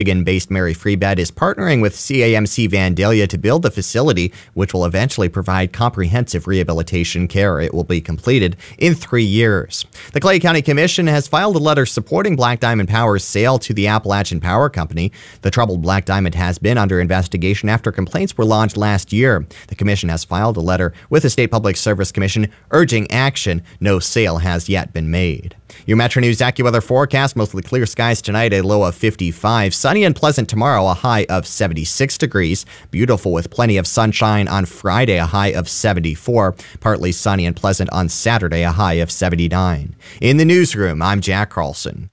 Michigan-based Mary Free Bed is partnering with CAMC Vandalia to build the facility, which will eventually provide comprehensive rehabilitation care. It will be completed in 3 years. The Clay County Commission has filed a letter supporting Black Diamond Power's sale to the Appalachian Power Company. The troubled Black Diamond has been under investigation after complaints were launched last year. The commission has filed a letter with the State Public Service Commission urging action. No sale has yet been made. Your Metro News AccuWeather forecast: mostly clear skies tonight, a low of 55. Sunny and pleasant tomorrow, a high of 76 degrees. Beautiful with plenty of sunshine on Friday, a high of 74. Partly sunny and pleasant on Saturday, a high of 79. In the newsroom, I'm Jack Carlson.